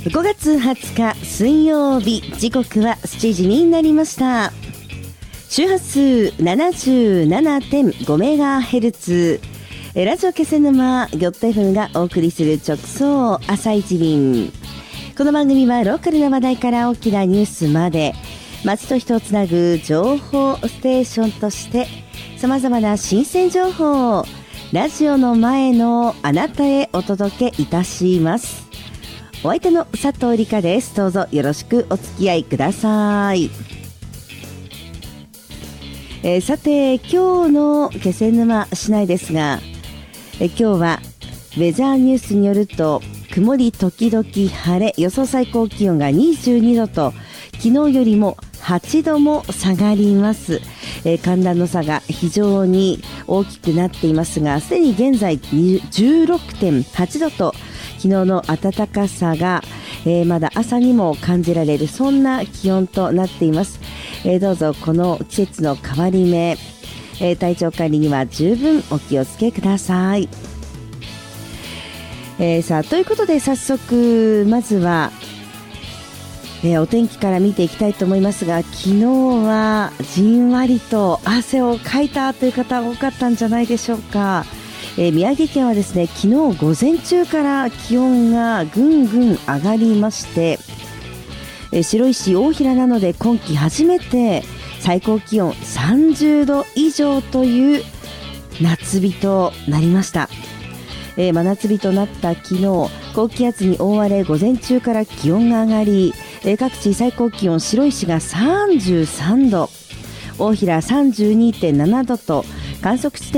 5月20日水曜日、時刻は7時になりました。周波数 77.5 メガヘルツ、ラジオ気仙沼ギョット FM がお送りする直送朝一便。この番組はローカルな話題から大きなニュースまで、街と人をつなぐ情報ステーションとしてさまざまな新鮮情報をラジオの前のあなたへお届けいたします。お相手の佐藤理香です。どうぞよろしくお付き合いください。さて、今日の気仙沼市内ですが、今日はウェザーニュースによると曇り時々晴れ、予想最高気温が22度と昨日よりも8度も下がります。寒暖の差が非常に大きくなっていますが、すでに現在 16.8 度と昨日の暖かさが、まだ朝にも感じられる、そんな気温となっています。どうぞこの季節の変わり目、体調管理には十分お気をつけください。さあということで早速まずは、お天気から見ていきたいと思いますが、昨日はじんわりと汗をかいたという方多かったんじゃないでしょうか。宮城県はですね、昨日午前中から気温がぐんぐん上がりまして、白石大平なので今季初めて最高気温30度以上という夏日となりました。真夏日となった昨日、高気圧に覆われ午前中から気温が上がり、各地最高気温、白石が33度、大平 32.7 度と観測地点